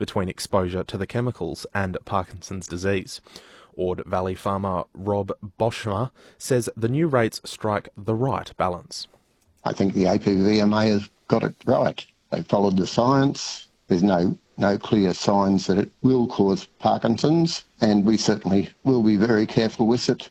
between exposure to the chemicals and Parkinson's disease. Ord Valley farmer Rob Boschma says the new rates strike the right balance. I think the APVMA has got it right. They followed the science. There's no clear signs that it will cause Parkinson's, and we certainly will be very careful with it.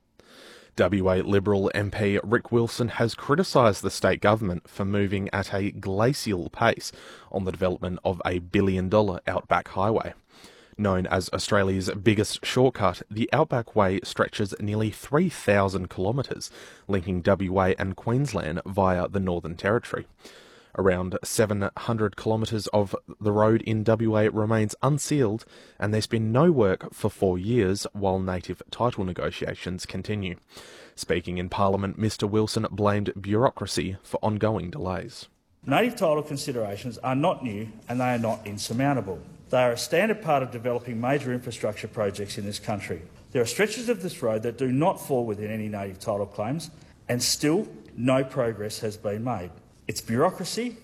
WA Liberal MP Rick Wilson has criticised the state government for moving at a glacial pace on the development of a $1 billion Outback Highway. Known as Australia's biggest shortcut, the Outback Way stretches nearly 3,000 kilometres, linking WA and Queensland via the Northern Territory. Around 700 kilometres of the road in WA remains unsealed, and there's been no work for 4 years while native title negotiations continue. Speaking in Parliament, Mr Wilson blamed bureaucracy for ongoing delays. Native title considerations are not new and they are not insurmountable. They are a standard part of developing major infrastructure projects in this country. There are stretches of this road that do not fall within any native title claims, and still no progress has been made. It's bureaucracy.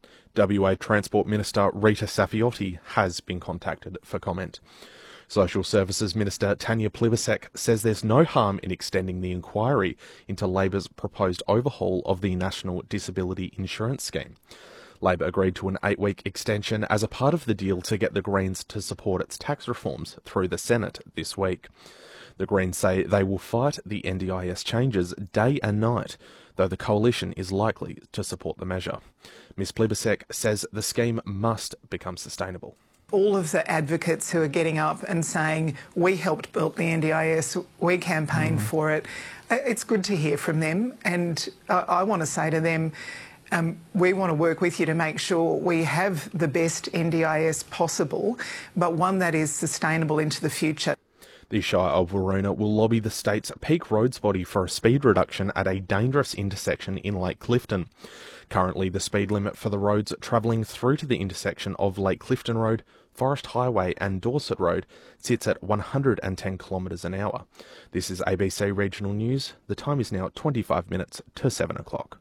WA Transport Minister Rita Safiotti has been contacted for comment. Social Services Minister Tanya Plibersek says there's no harm in extending the inquiry into Labor's proposed overhaul of the National Disability Insurance Scheme. Labor agreed to an 8-week extension as a part of the deal to get the Greens to support its tax reforms through the Senate this week. The Greens say they will fight the NDIS changes day and night, though the coalition is likely to support the measure. Ms Plibersek says the scheme must become sustainable. All of the advocates who are getting up and saying, we helped build the NDIS, we campaigned for it, it's good to hear from them, and I want to say to them, we want to work with you to make sure we have the best NDIS possible, but one that is sustainable into the future. The Shire of Waroona will lobby the state's peak roads body for a speed reduction at a dangerous intersection in Lake Clifton. Currently, the speed limit for the roads travelling through to the intersection of Lake Clifton Road, Forest Highway and Dorset Road sits at 110 kilometres an hour. This is ABC Regional News. The time is now 25 minutes to 7 o'clock.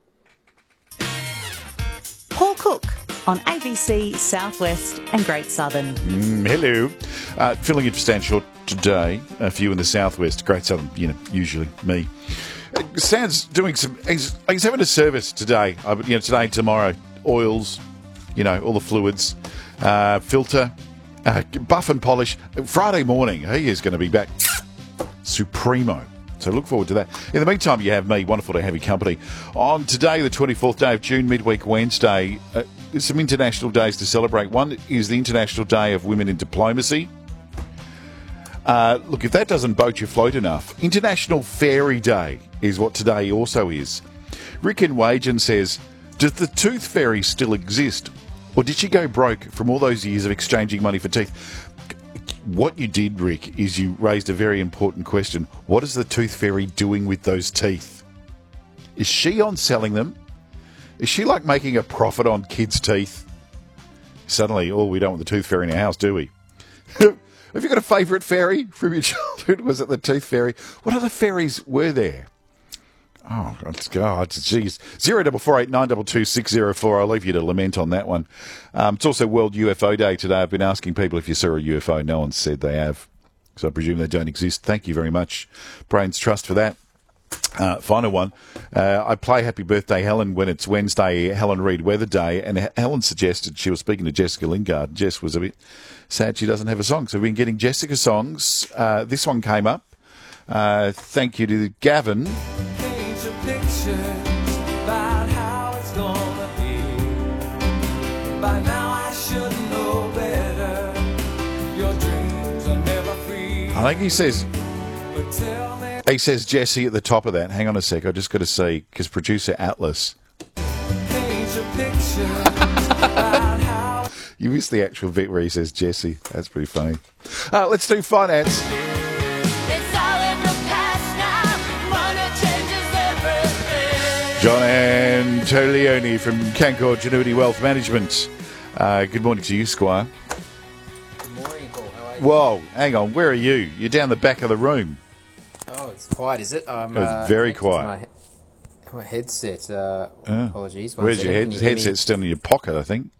Paul Cook on ABC Southwest and Great Southern. Hello. Filling in for Stan Short today. A few in the Southwest. Great Southern, usually me. Stan's doing he's having a service today. Today, tomorrow. Oils, all the fluids. Filter. Buff and polish. Friday morning, he is going to be back. Supremo. So look forward to that. In the meantime, you have me. Wonderful to have your company. On today, the 24th day of June, midweek Wednesday, there's some international days to celebrate. One is the International Day of Women in Diplomacy. Look, if that doesn't boat your float enough, International Fairy Day is what today also is. Rick in Wagen says, does the tooth fairy still exist? Or did she go broke from all those years of exchanging money for teeth? What you did, Rick, is you raised a very important question. What is the tooth fairy doing with those teeth? Is she on selling them? Is she like making a profit on kids' teeth? Suddenly, we don't want the tooth fairy in our house, do we? Have you got a favourite fairy from your childhood? Was it the tooth fairy? What other fairies were there? Oh, God, geez. 0448 922 604. I'll leave you to lament on that one. It's also World UFO Day today. I've been asking people if you saw a UFO. No one said they have, so I presume they don't exist. Thank you very much, Brains Trust, for that. Final one. I play Happy Birthday Helen when it's Wednesday, Helen Reid Weather Day, and Helen suggested she was speaking to Jessica Lingard. Jess was a bit sad she doesn't have a song, so we've been getting Jessica songs. This one came up. Thank you to Gavin. About how it's gonna be. By now I should know better. Your dreams are never free. I think he says Jesse at the top of that. Hang on a sec, I just got to see, because producer Atlas. You missed the actual bit where he says Jesse. That's pretty funny. Let's do finance. John Antolioni from Canaccord Genuity Wealth Management. Good morning to you, Squire. Good morning, Paul. How are you? Whoa, hang on. Where are you? You're down the back of the room. Oh, it's quiet, is it? It's very quiet. My headset. Apologies. Where's your headset? Headset's still in your pocket, I think.